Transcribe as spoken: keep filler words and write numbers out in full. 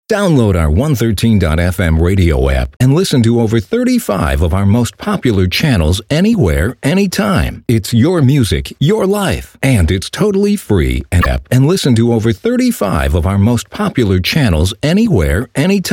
Download our one thirteen dot f m radio app and listen to over thirty-five of our most popular channels anywhere, anytime. It's your music, your life, and it's totally free. And app and listen to over thirty-five of our most popular channels anywhere, anytime.